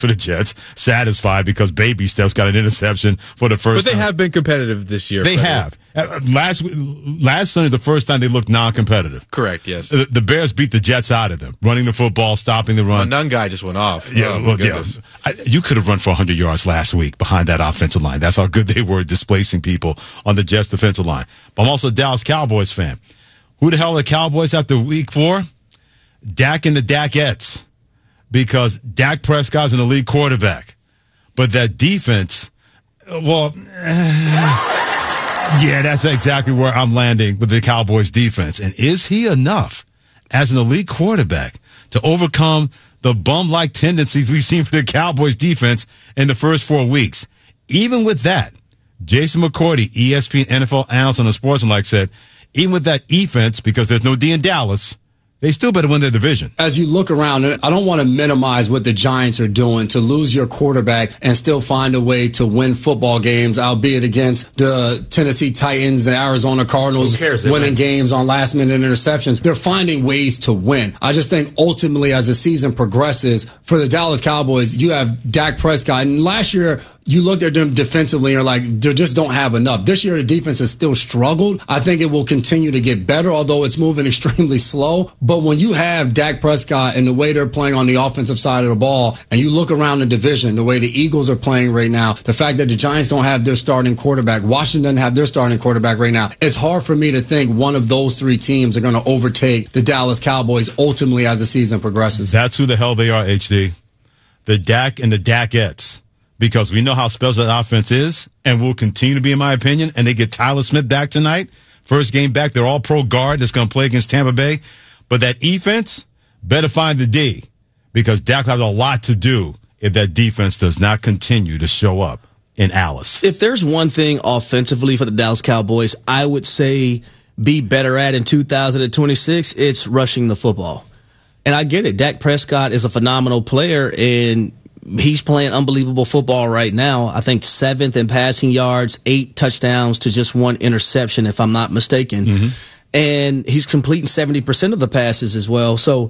for the Jets, satisfied because Baby Steps got an interception for the first time. But they have been competitive this year. They have. Last Sunday, the first time they looked non-competitive. Correct, yes. The Bears beat the Jets out of them, running the football, stopping the run. None guy just went off. Yeah, you could have run for 100 yards last week behind that offensive line. That's how good they were displacing people on the Jets defensive line. But I'm also a Dallas Cowboys fan. Who the hell are the Cowboys after week 4? Dak and the Dakettes. Because Dak Prescott's an elite quarterback. But that defense, yeah, that's exactly where I'm landing with the Cowboys defense. And is he enough as an elite quarterback to overcome the bum-like tendencies we've seen for the Cowboys defense in the first 4 weeks? Even with that, Jason McCourty, ESPN NFL analyst on the Sportsmanlike, said, even with that defense, because there's no D in Dallas, they still better win their division. As you look around, and I don't want to minimize what the Giants are doing to lose your quarterback and still find a way to win football games, albeit against the Tennessee Titans and Arizona Cardinals winning games on last-minute interceptions. They're finding ways to win. I just think ultimately as the season progresses, for the Dallas Cowboys, you have Dak Prescott. And last year, you looked at them defensively and you're like, they just don't have enough. This year, the defense has still struggled. I think it will continue to get better, although it's moving extremely slow. But when you have Dak Prescott and the way they're playing on the offensive side of the ball, and you look around the division, the way the Eagles are playing right now, the fact that the Giants don't have their starting quarterback, Washington doesn't have their starting quarterback right now, it's hard for me to think one of those 3 teams are going to overtake the Dallas Cowboys ultimately as the season progresses. That's who the hell they are, HD. The Dak and the Dakettes. Because we know how special that offense is and will continue to be, in my opinion. And they get Tyler Smith back tonight. First game back. They're all pro guard that's going to play against Tampa Bay. But that defense better find the D because Dak has a lot to do if that defense does not continue to show up in Alice. If there's one thing offensively for the Dallas Cowboys, I would say be better at in 2026, it's rushing the football. And I get it. Dak Prescott is a phenomenal player, and he's playing unbelievable football right now. I think 7th in passing yards, 8 touchdowns to just 1 interception, if I'm not mistaken. Mm-hmm. And he's completing 70% of the passes as well. So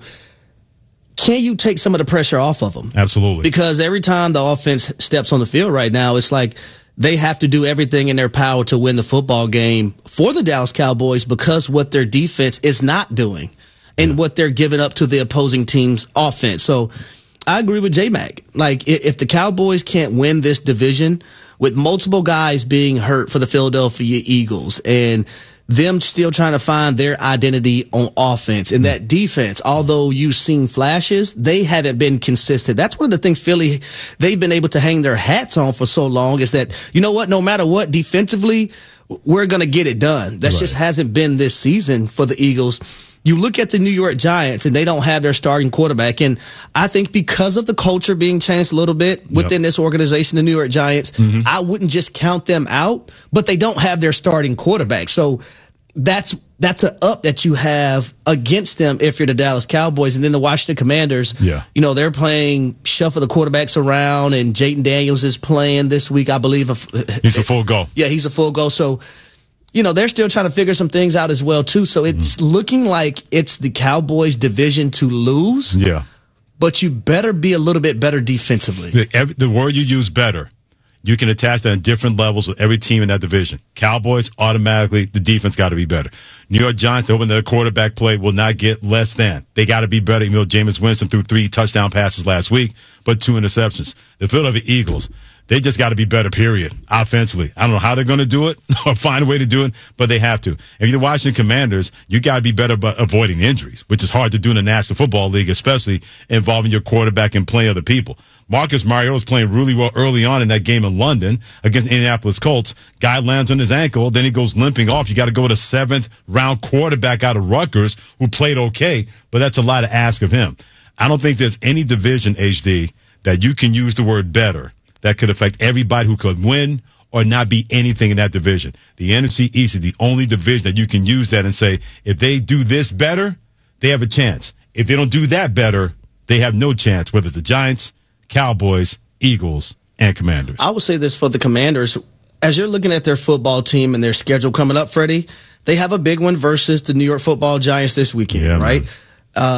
can you take some of the pressure off of him? Absolutely. Because every time the offense steps on the field right now, it's like they have to do everything in their power to win the football game for the Dallas Cowboys because what their defense is not doing and what they're giving up to the opposing team's offense. So I agree with J-Mac. Like, if the Cowboys can't win this division with multiple guys being hurt for the Philadelphia Eagles and them still trying to find their identity on offense and that defense, although you've seen flashes, they haven't been consistent. That's one of the things Philly, they've been able to hang their hats on for so long is that, you know what, no matter what, defensively, we're going to get it done. That just hasn't been this season for the Eagles. You look at the New York Giants, and they don't have their starting quarterback. And I think because of the culture being changed a little bit within this organization, the New York Giants, I wouldn't just count them out, but they don't have their starting quarterback. So that's an up that you have against them if you're the Dallas Cowboys. And then the Washington Commanders, you know, they're playing shuffle the quarterbacks around, and Jayden Daniels is playing this week, I believe. He's a full go. Yeah, he's a full go. So, you know, they're still trying to figure some things out as well, too. So it's looking like it's the Cowboys' division to lose. Yeah. But you better be a little bit better defensively. The word you use, better, you can attach that on different levels with every team in that division. Cowboys, automatically, the defense got to be better. New York Giants, hoping their quarterback play will not get less than. They got to be better. You know, Jameis Winston threw 3 touchdown passes last week, but 2 interceptions. The Philadelphia Eagles, they just got to be better, period, offensively. I don't know how they're going to do it or find a way to do it, but they have to. If you're the Washington Commanders, you got to be better about avoiding injuries, which is hard to do in the National Football League, especially involving your quarterback and playing other people. Marcus Mariota was playing really well early on in that game in London against the Indianapolis Colts. Guy lands on his ankle, then he goes limping off. You got to go with a 7th-round quarterback out of Rutgers who played okay, but that's a lot to ask of him. I don't think there's any division, HD, that you can use the word better that could affect everybody who could win or not be anything in that division. The NFC East is the only division that you can use that and say, if they do this better, they have a chance. If they don't do that better, they have no chance, whether it's the Giants, Cowboys, Eagles, and Commanders. I would say this for the Commanders. As you're looking at their football team and their schedule coming up, Freddie, they have a big one versus the New York Football Giants this weekend, right?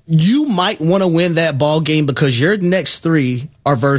you might want to win that ball game because your next three are versus